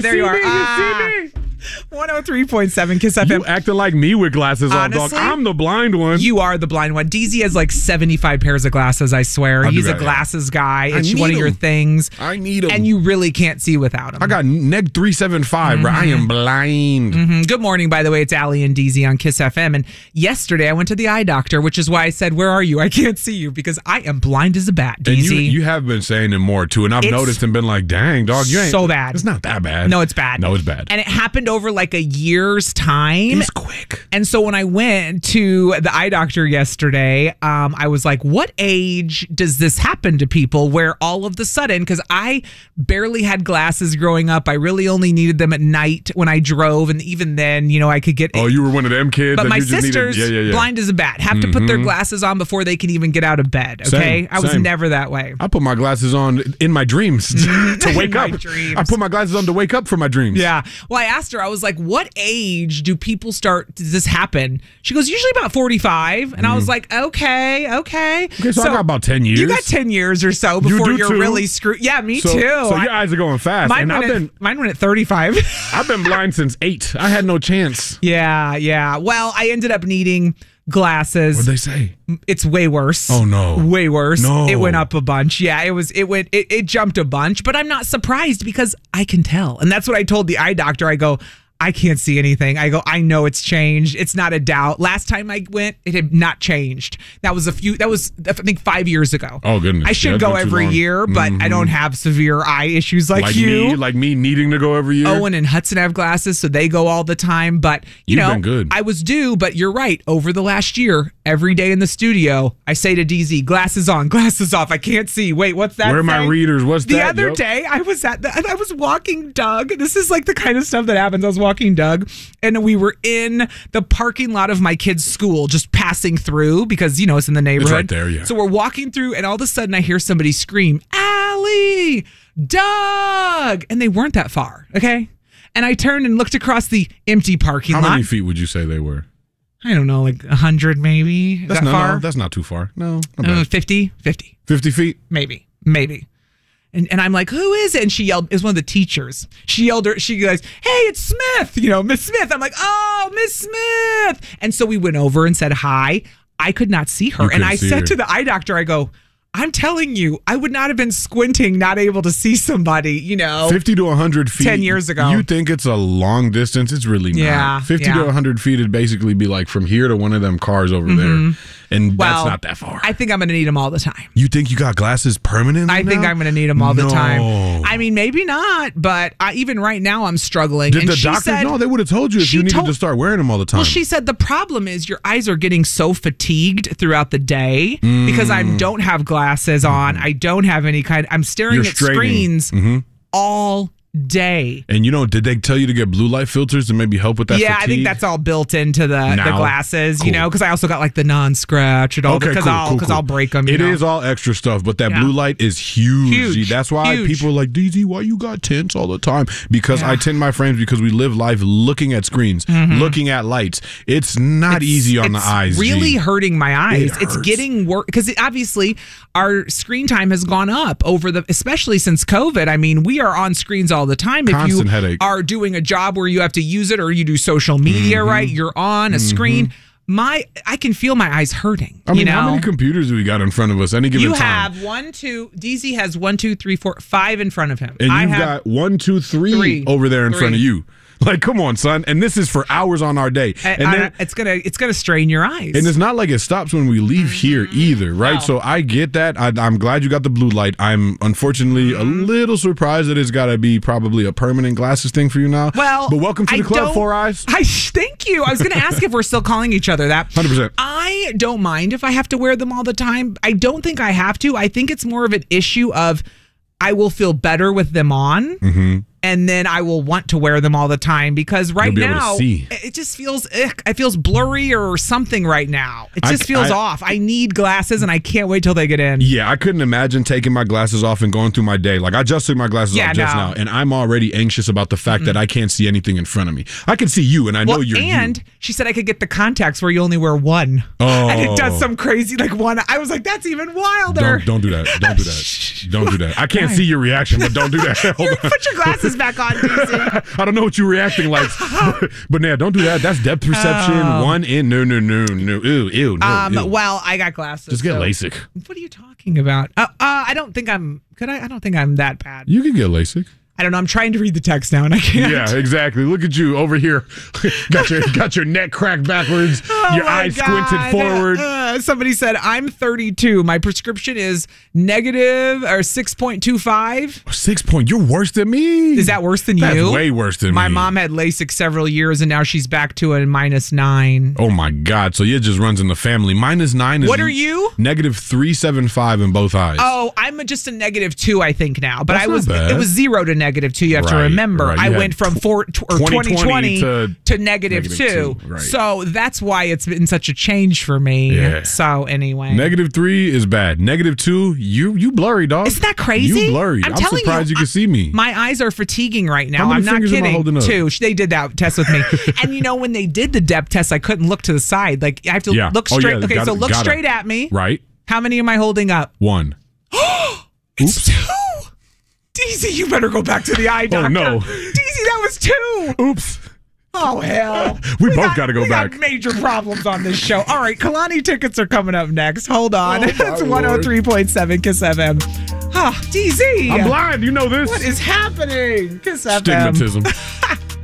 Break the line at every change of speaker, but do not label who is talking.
there you are.
You see me?
103.7 Kiss FM.
You acting like me with glasses on, dog. I'm the blind one.
You are the blind one. DZ has like 75 pairs of glasses, I swear. He's a glasses guy. It's one of your things.
I need them.
And you really can't see without them.
I got neg 375, bro. I am blind.
Good morning, by the way. It's Allie and DZ on Kiss FM. And yesterday I went to the eye doctor, which is why I said, where are you? I can't see you because I am blind as a bat, DZ.
And you have been saying it more, too. And I've noticed and been like, dang, dog, you ain't.
So bad.
It's not that bad.
No, it's bad.
No, it's bad.
And it happened over like a year's time.
It's quick.
And so when I went to the eye doctor yesterday, I was like, what age does this happen to people where all of the sudden, because I barely had glasses growing up. I really only needed them at night when I drove. And even then, I could get...
Oh, you were one of them kids?
But
that
my
you just
sisters, blind as a bat, have to put their glasses on before they can even get out of bed. Okay? I was never that way.
I put my glasses on in my dreams to wake up. I put my glasses on to wake up for my dreams.
Yeah. Well, I asked her, I was like, what age does this happen? She goes, usually about 45. And I was like, okay.
Okay, so I got about 10 years.
You got 10 years or so before you're really screwed. Yeah, me too.
So your eyes are going fast.
Mine went at 35.
I've been blind since 8. I had no chance.
Yeah. Well, I ended up needing glasses.
What'd they say?
It's way worse.
Oh no.
Way worse.
No.
It went up a bunch. Yeah, it jumped a bunch, but I'm not surprised because I can tell. And that's what I told the eye doctor. I go, I can't see anything. I go, I know it's changed. It's not a doubt. Last time I went, it had not changed. That was I think 5 years ago.
Oh goodness.
I should go every year, but I don't have severe eye issues like you.
Like me needing to go every year.
Owen and Hudson have glasses, so they go all the time. But
You've been good.
I was due, but you're right. Over the last year, every day in the studio, I say to DZ, glasses on, glasses off. I can't see. Wait, what's that?
Where are my readers? What's that?
The other day, I was walking Doug. This is like the kind of stuff that happens. I was walking Doug, and we were in the parking lot of my kid's school, just passing through because it's in the neighborhood.
It's right there, yeah.
So we're walking through, and all of a sudden I hear somebody scream, "Allie, Doug!" And they weren't that far, okay? And I turned and looked across the empty parking lot.
How many feet would you say they were?
I don't know, like 100 maybe. Is that far?
No, that's not too far. No,
50?
50 feet?
Maybe. And I'm like, who is it? And she yelled, it was one of the teachers. She yelled her, she goes, hey, it's Smith, Miss Smith. I'm like, oh, Miss Smith. And so we went over and said hi. I could not see her. And I said to the eye doctor, I go, I'm telling you, I would not have been squinting, not able to see somebody,
50 to 100 feet.
10 years ago.
You think it's a long distance? It's really not.
Yeah,
50 to 100 feet would basically be like from here to one of them cars over there. And that's not that far.
I think I'm going to need them all the time.
You think you got glasses permanently
I think I'm going to need them all the time. I mean, maybe not, but even right now I'm struggling.
Did the doctor know? They would have told you if you needed to start wearing them all the time.
Well, she said the problem is your eyes are getting so fatigued throughout the day because I don't have glasses on. I don't have any I'm staring at screens all day.
And did they tell you to get blue light filters to maybe help with that fatigue?
I think that's all built into the glasses, because I also got like the non-scratch and all because I'll break them.
It is all extra stuff, but that blue light is huge. That's why people are like, DZ, why you got tints all the time? Because I tint my frames because we live life looking at screens, looking at lights. It's not easy on the eyes.
It's really hurting my eyes. It's getting worse because obviously our screen time has gone up especially since COVID. I mean, we are on screens all the time.
Constant
if you
headache.
are doing a job where you have to use it or you do social media, right? You're on a screen. I can feel my eyes hurting.
I mean, how many computers do we got in front of us any given time?
You have DZ has 1, 2, 3, 4, 5 in front of him.
And you've got 1, 2, 3 over there in front of you. Like, come on, son. And this is for hours on our day. And then,
it's gonna strain your eyes.
And it's not like it stops when we leave here either, right? Wow. So I get that. I'm glad you got the blue light. I'm unfortunately a little surprised that it's got to be probably a permanent glasses thing for you now.
Well,
but welcome to the club, Four Eyes.
Thank you. I was going to ask if we're still calling each other that.
100%.
I don't mind if I have to wear them all the time. I don't think I have to. I think it's more of an issue of I will feel better with them on. And then I will want to wear them all the time because right now it just feels it feels blurry or something right now. It just feels off. I need glasses and I can't wait till they get in.
Yeah, I couldn't imagine taking my glasses off and going through my day. Like I just took my glasses off just now and I'm already anxious about the fact that I can't see anything in front of me. I can see you and I know you're
and
you.
She said I could get the contacts where you only wear one.
Oh.
And it does some crazy one. I was like, that's even wilder.
Don't do that. Don't do that. Don't do that. I can't see your reaction, but don't do that.
Put your glasses glasses back on, DZ.
I don't know what you're reacting like, but now don't do that. That's depth perception. One in. No. Ew. No.
Well, I got glasses.
Just get LASIK.
What are you talking about? I don't think I'm. I don't think I'm that bad.
You can get LASIK.
I don't know. I'm trying to read the text now and I can't.
Yeah, exactly. Look at you over here. got your neck cracked backwards. Your eyes squinted forward.
Somebody said, I'm 32. My prescription is negative or 6.25.
6 point. You're worse than me.
Is that worse than
That's
you?
Way worse than me.
My mom had LASIK several years and now she's back to a -9.
Oh my God. So it just runs in the family. -9 is.
What are you?
-375 in both eyes.
Oh, I'm just a -2, I think now. But
That's not bad.
It was 0 to -2. You have to remember.
Right.
I went from 2020 to -2.
Right.
So that's why it's been such a change for me.
Yeah.
So anyway.
-3 is bad. -2, you blurry, dog.
Isn't that crazy?
You blurry. I'm surprised you can see me.
My eyes are fatiguing right now.
How many
I'm not
fingers am I
kidding.
holding up?
2. They did that test with me. And when they did the depth test, I couldn't look to the side. Like I have to look straight. Okay, so look straight at me.
Right.
How many am I holding up?
1.
It's 2. DZ, you better go back to the eye doctor.
Oh, no.
DZ, that was 2.
Oops.
Oh, hell.
we both got to go back.
We got major problems on this show. All right, Kalani tickets are coming up next. Hold on. It's 103.7 Kiss FM. DZ.
I'm blind. You know this.
What is happening? Kiss FM.
Stigmatism.